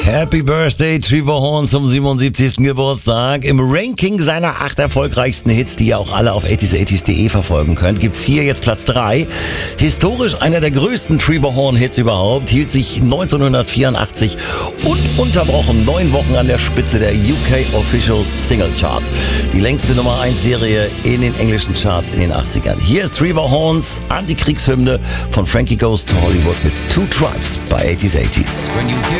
Happy Birthday, Trevor Horn zum 77. Geburtstag. Im Ranking seiner 8 erfolgreichsten Hits, die ihr auch alle auf 80s80s.de verfolgen könnt, gibt's hier jetzt Platz 3. Historisch einer der größten Trevor Horn Hits überhaupt, hielt sich 1984 ununterbrochen 9 Wochen an der Spitze der UK Official Single Charts. Die längste Nummer 1 Serie in den englischen Charts in den 80ern. Hier ist Trevor Horns Antikriegshymne von Frankie Goes to Hollywood mit Two Tribes bei 80s80s.